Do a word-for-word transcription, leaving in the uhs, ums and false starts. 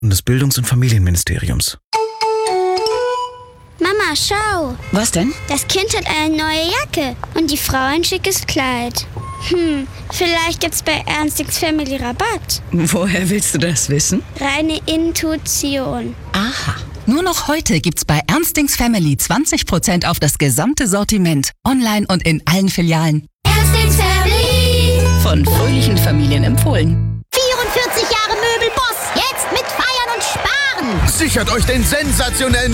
und des Bildungs- und Familienministeriums. Mama, schau. Was denn? Das Kind hat eine neue Jacke und die Frau ein schickes Kleid. Hm, vielleicht gibt's bei Ernstings Family Rabatt. Woher willst du das wissen? Reine Intuition. Aha. Nur noch heute gibt's bei Ernstings Family zwanzig Prozent auf das gesamte Sortiment. Online und in allen Filialen. Ernstings Family. Von fröhlichen Familien empfohlen. vierundvierzig Jahre Möbelboss. Jetzt mit Feiern und Sparen. Sichert euch den sensationellen